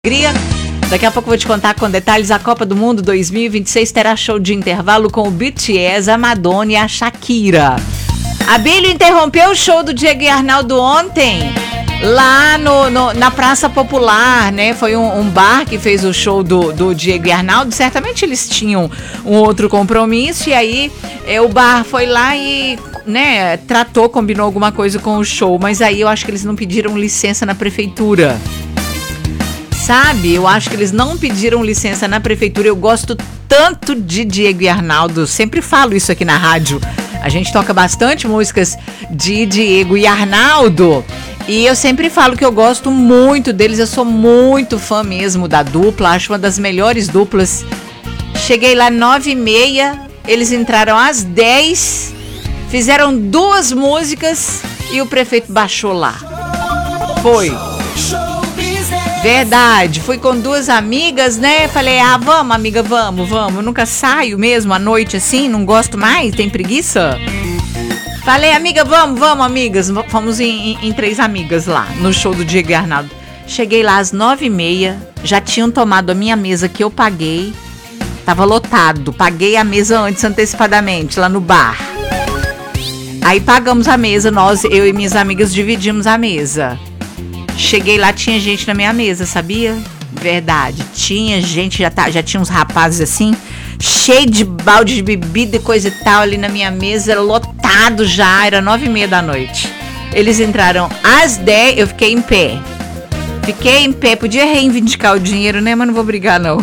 Alegria. Daqui a pouco eu vou te contar com detalhes. A Copa do Mundo 2026 terá show de intervalo com o BTS, a Madonna e a Shakira. A Bílio interrompeu o show do Diego e Arnaldo ontem, lá na Praça Popular, né? Foi um bar que fez o show do Diego e Arnaldo. Certamente eles tinham um outro compromisso e aí o bar foi lá e, né, combinou alguma coisa com o show. Mas aí eu acho que eles não pediram licença na prefeitura. Sabe, eu acho que eles não pediram licença na prefeitura. Eu gosto tanto de Diego e Arnaldo, sempre falo isso aqui na rádio. A gente toca bastante músicas de Diego e Arnaldo. E eu sempre falo que eu gosto muito deles, eu sou muito fã mesmo da dupla, acho uma das melhores duplas. Cheguei lá 9h30, eles entraram às 10, fizeram 2 músicas e o prefeito baixou lá. Foi. Verdade, fui com 2 amigas, né? Falei, vamos, amiga, vamos. Eu nunca saio mesmo à noite assim, não gosto mais, tem preguiça. Falei, amiga, vamos, amigas. Fomos em 3 amigas lá, no show do Diego e Arnaldo. Cheguei lá às 9h30, já tinham tomado a minha mesa que eu paguei. Tava lotado, paguei a mesa antes, antecipadamente, lá no bar. Aí pagamos a mesa, eu e minhas amigas dividimos a mesa. Cheguei lá, tinha gente na minha mesa, sabia? Verdade, tinha gente, já tinha uns rapazes assim, cheio de balde de bebida e coisa e tal ali na minha mesa, lotado já, era 9h30 da noite. Eles entraram às 10, eu fiquei em pé, podia reivindicar o dinheiro, né? Mas não vou brigar não,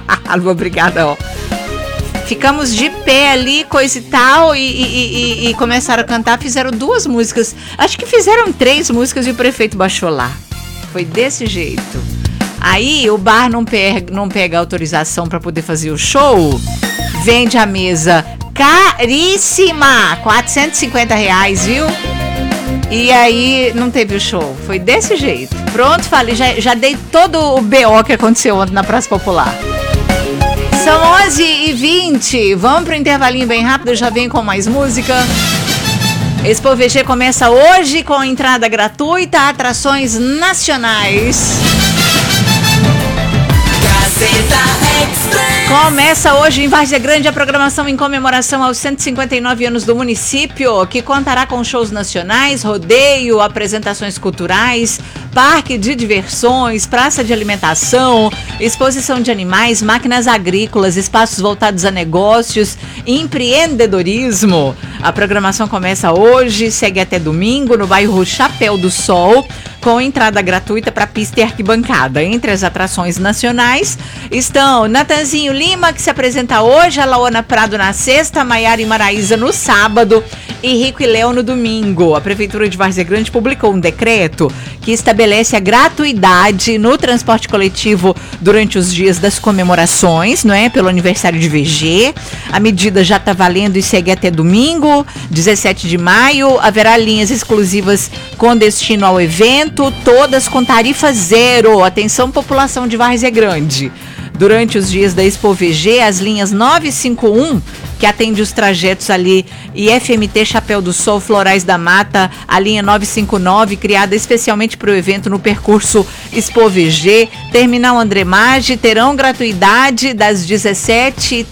Ficamos de pé ali, coisa e tal, e começaram a cantar, fizeram 2 músicas, acho que fizeram 3 músicas e o prefeito baixou lá. Foi desse jeito. Aí o bar não pega autorização para poder fazer o show, vende a mesa caríssima, R$450, viu? E aí não teve o show, foi desse jeito. Pronto, falei, já dei todo o BO que aconteceu ontem na Praça Popular. São 11h20, vamos pro intervalinho bem rápido, eu já venho com mais música. Expo VG começa hoje com entrada gratuita, atrações nacionais. Gazeta Express. Começa hoje em Várzea Grande a programação em comemoração aos 159 anos do município, que contará com shows nacionais, rodeio, apresentações culturais, parque de diversões, praça de alimentação, exposição de animais, máquinas agrícolas, espaços voltados a negócios, empreendedorismo. A programação começa hoje, segue até domingo no bairro Chapéu do Sol, com entrada gratuita para pista e arquibancada. Entre as atrações nacionais estão Natanzinho Lima, que se apresenta hoje, a Laona Prado na sexta, Maiara e Maraísa no sábado e Rico e Léo no domingo. A Prefeitura de Várzea Grande publicou um decreto que estabelece a gratuidade no transporte coletivo durante os dias das comemorações, não é? Pelo aniversário de VG. A medida já está valendo e segue até domingo, 17 de maio. Haverá linhas exclusivas com destino ao evento, todas com tarifa zero. Atenção, população de Várzea Grande. Durante os dias da Expo VG, as linhas 951, que atende os trajetos ali, e FMT Chapéu do Sol, Florais da Mata, a linha 959, criada especialmente para o evento no percurso Expo VG, Terminal André Maggi, terão gratuidade das 17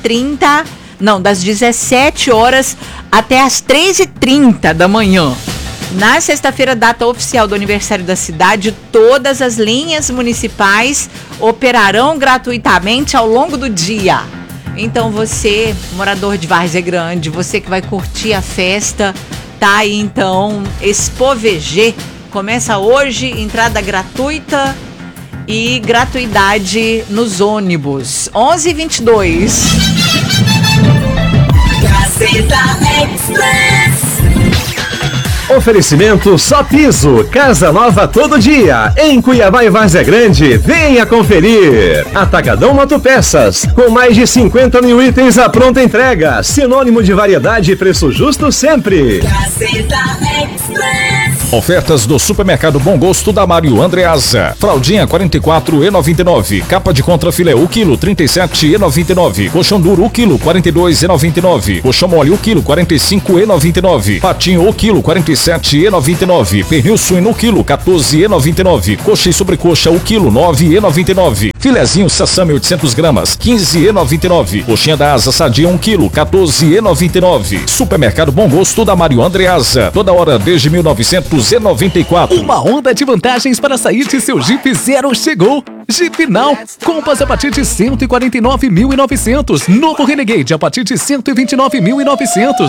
horas até as 3h30 da manhã. Na sexta-feira, data oficial do aniversário da cidade, todas as linhas municipais operarão gratuitamente ao longo do dia. Então você, morador de Várzea Grande, você que vai curtir a festa, tá aí então, Expo VG, começa hoje, entrada gratuita e gratuidade nos ônibus. 11h22. Gazeta Express. Oferecimento Só Piso, casa nova todo dia, em Cuiabá e Várzea Grande, venha conferir. Atacadão Motopeças, com mais de 50 mil itens à pronta entrega, sinônimo de variedade e preço justo sempre. Gazeta Express. Ofertas do Supermercado Bom Gosto da Mário Andreasa. Fraldinha 44,99. Capa de contrafilé o quilo 37,99. Colchão duro o quilo 42,99. Colchão mole o quilo 45,99. Patinho o quilo 47,99. Pernil suíno o quilo 14,99. Coxa e sobrecoxa o quilo 9,99. Filezinho Sassami 800 gramas 15,99. Coxinha da asa sadia 1 quilo 14,99. Supermercado Bom Gosto da Mário Andreasa. Toda hora desde 1994. Uma onda de vantagens para sair de seu Jeep Zero chegou. Jeep Now. Compras a partir de 149.900. Novo Renegade a partir de 129.900.